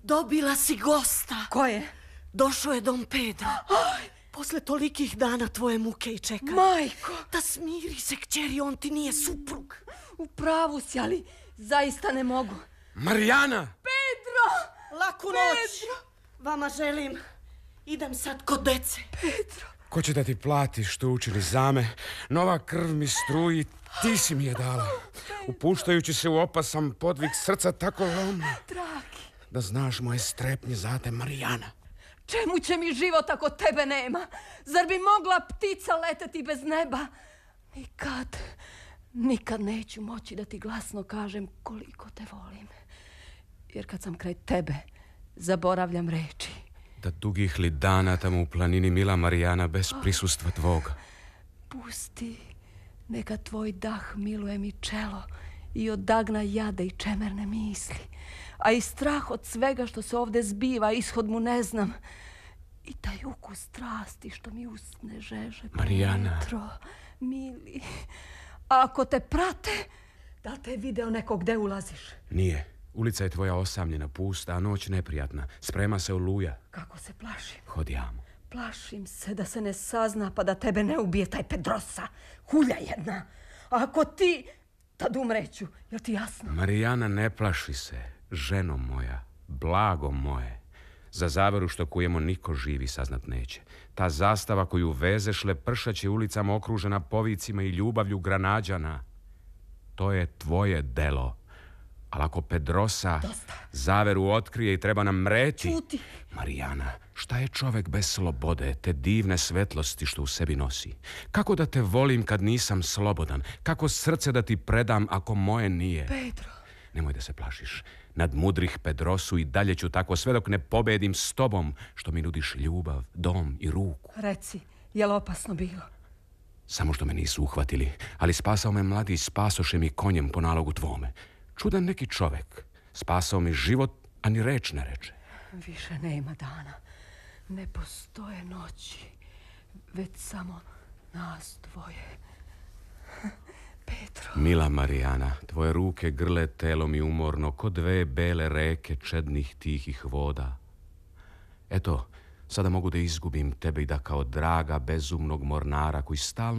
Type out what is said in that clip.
Dobila si gosta. Ko je? Došao je Dom Pedro. Posle tolikih dana tvoje muke i čekanja. Majko! Da smiri se, kćeri, on ti nije suprug. U pravu si, ali zaista ne mogu. Marijana! Pedro! Laku noć! Vama želim. Idem sad kod dece. Pedro! Ko će da ti plati što učili za me? Nova krv mi struji, ti si mi je dala. Upuštajući se u opasan podvig srca tako lomno. Dragi! Da znaš moje strepnje za te, Marijana. Čemu će mi život ako tebe nema? Zar bi mogla ptica leteti bez neba? Nikad neću moći da ti glasno kažem koliko te volim. Jer kad sam kraj tebe, zaboravljam reči. Da dugih li dana tamo u planini, mila Marijana, bez prisustva tvoga. Pusti, neka tvoj dah miluje mi čelo i odagna jade i čemerne misli. A i strah od svega što se ovdje zbiva, ishod mu ne znam. I taj ukus strasti što mi usne žeže. Marijana. Petro, mili. A ako te prate, da te video neko gde ulaziš? Nije. Ulica je tvoja osamljena, pusta, a noć neprijatna. Sprema se oluja. Kako se plašim? Hodjamo. Plašim se da se ne sazna pa da tebe ne ubije taj Pedrosa. Hulja jedna. A ako ti, tad umreću. Jel ti jasno? Marijana, ne plaši se. Ženo moja, blago moje. Za zaveru što kujemo niko živi saznat neće. Ta zastava koju vezeš lepršaće ulicama okružena povicima i ljubavlju Granađana. To je tvoje delo. Ali ako Pedrosa zaveru otkrije i treba nam mreti... Čuti. Marijana, šta je čovek bez slobode, te divne svetlosti što u sebi nosi? Kako da te volim kad nisam slobodan? Kako srce da ti predam ako moje nije? Pedro. Nemoj da se plašiš. Nad mudrih Pedrosu i dalje ću tako sve dok ne pobedim s tobom, što mi nudiš ljubav, dom i ruku. Reci, je li opasno bilo? Samo što me nisu uhvatili, ali spasao me mladi i spasoše mi konjem po nalogu tvome. Čudan neki čovek. Spasao mi život, a ni reč ne reče. Više nema dana. Ne postoje noći. Već samo nas dvoje. Petro. Mila Marijana, tvoje ruke grle telo mi umorno ko dve bele reke čednih tihih voda. Eto, sada mogu da izgubim tebe i da kao draga bezumnog mornara koji stalno